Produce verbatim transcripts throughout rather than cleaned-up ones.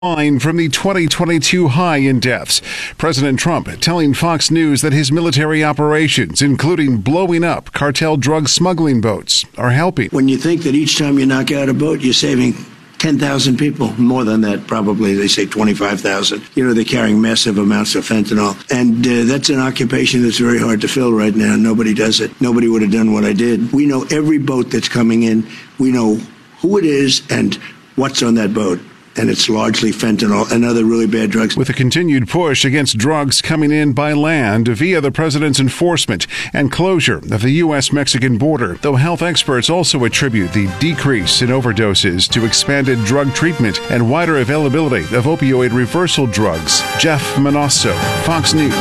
Line from the twenty twenty-two high in deaths. President Trump telling Fox News that his military operations, including blowing up cartel drug smuggling boats, are helping. When you think that each time you knock out a boat, you're saving ten thousand people, more than that probably, they say twenty-five thousand. You know, they're carrying massive amounts of fentanyl. And uh, that's an occupation that's very hard to fill right now. Nobody does it. Nobody would have done what I did. We know every boat that's coming in. We know who it is and what's on that boat. And it's largely fentanyl and other really bad drugs. With a continued push against drugs coming in by land via the president's enforcement and closure of the U S Mexican border, though health experts also attribute the decrease in overdoses to expanded drug treatment and wider availability of opioid reversal drugs. Jeff Manosso, Fox News.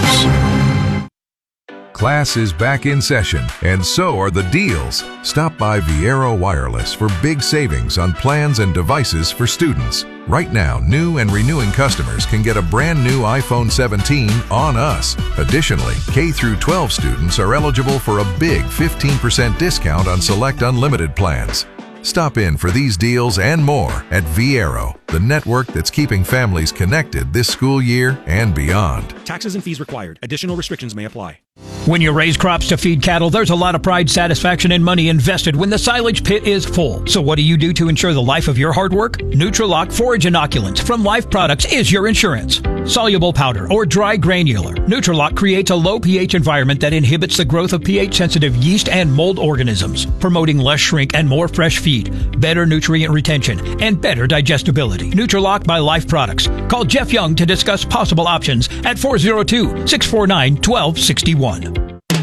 Class is back in session, and so are the deals. Stop by Viero Wireless for big savings on plans and devices for students. Right now, new and renewing customers can get a brand new iPhone seventeen on us. Additionally, K through twelve students are eligible for a big fifteen percent discount on select unlimited plans. Stop in for these deals and more at Viero, the network that's keeping families connected this school year and beyond. Taxes and fees required. Additional restrictions may apply. When you raise crops to feed cattle, there's a lot of pride, satisfaction, and money invested when the silage pit is full. So what do you do to ensure the life of your hard work? Nutrilock Forage Inoculants from Life Products is your insurance. Soluble powder or dry granular, Nutrilock creates a low pH environment that inhibits the growth of pH-sensitive yeast and mold organisms, promoting less shrink and more fresh feed, better nutrient retention, and better digestibility. Nutrilock by Life Products. Call Jeff Young to discuss possible options at four oh two, six four nine, one two six one.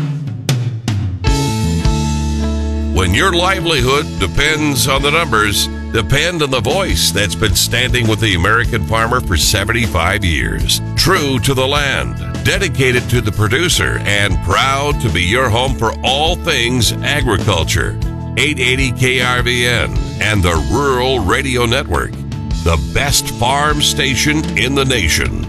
When your livelihood depends on the numbers, depend on the voice that's been standing with the American farmer for seventy-five years. True to the land, dedicated to the producer, and proud to be your home for all things agriculture. eight eighty K R V N and the Rural Radio Network, the best farm station in the nation.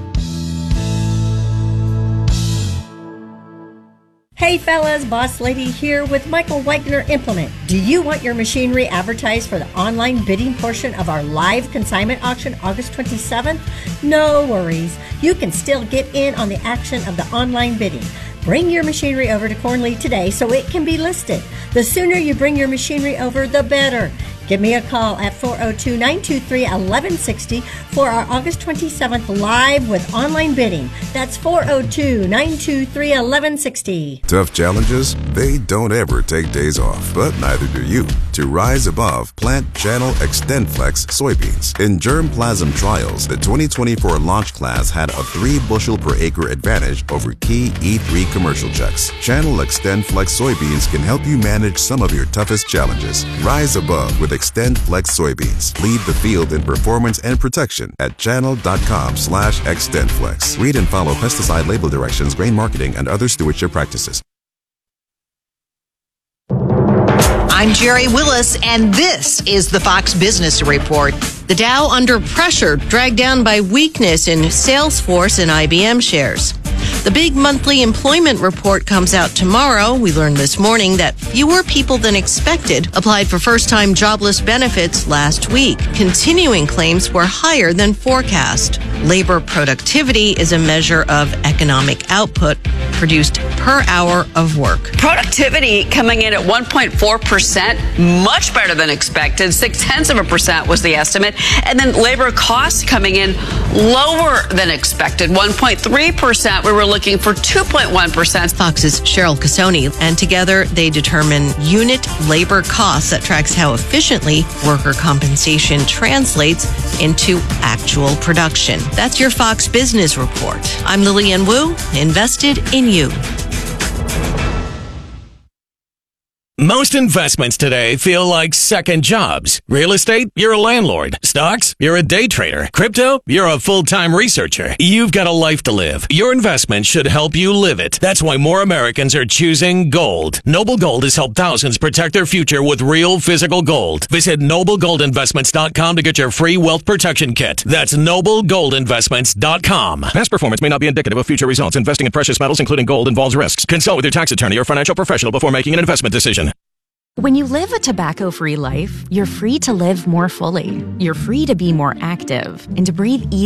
Hey fellas, Boss Lady here with Michael Wagner Implement. Do you want your machinery advertised for the online bidding portion of our live consignment auction August twenty-seventh? No worries. You can still get in on the action of the online bidding. Bring your machinery over to Cornley today so it can be listed. The sooner you bring your machinery over, the better. Give me a call at four oh two, nine two three, one one six oh for our August twenty-seventh live with online bidding. That's four oh two, nine two three, one one six oh. Tough challenges? They don't ever take days off, but neither do you. To rise above, plant Channel XtendFlex soybeans. In germplasm trials, the twenty twenty-four launch class had a three bushel per acre advantage over key E three commercial checks. Channel XtendFlex soybeans can help you manage some of your toughest challenges. Rise above with XtendFlex soybeans. Lead the field in performance and protection at channel.com slash XtendFlex. Read and follow pesticide label directions, grain marketing, and other stewardship practices. I'm Jerry Willis, and this is the Fox Business Report. The Dow under pressure, dragged down by weakness in Salesforce and I B M shares. The big monthly employment report comes out tomorrow. We learned this morning that fewer people than expected applied for first-time jobless benefits last week. Continuing claims were higher than forecast. Labor productivity is a measure of economic output produced per hour of work. Productivity coming in at one point four percent, much better than expected. Six tenths of a percent was the estimate. And then labor costs coming in lower than expected, one point three percent. We were looking for two point one percent. Fox's Cheryl Casoni, and together they determine unit labor costs that tracks how efficiently worker compensation translates into actual production. That's your Fox Business Report. I'm Lillian Wu, invested in you. Most investments today feel like second jobs. Real estate, you're a landlord. Stocks, you're a day trader. Crypto, you're a full-time researcher. You've got a life to live. Your investment should help you live it. That's why more Americans are choosing gold. Noble Gold has helped thousands protect their future with real physical gold. Visit noble gold investments dot com to get your free wealth protection kit. That's noble gold investments dot com. Past performance may not be indicative of future results. Investing in precious metals, including gold, involves risks. Consult with your tax attorney or financial professional before making an investment decision. When you live a tobacco-free life, you're free to live more fully. You're free to be more active and to breathe easily.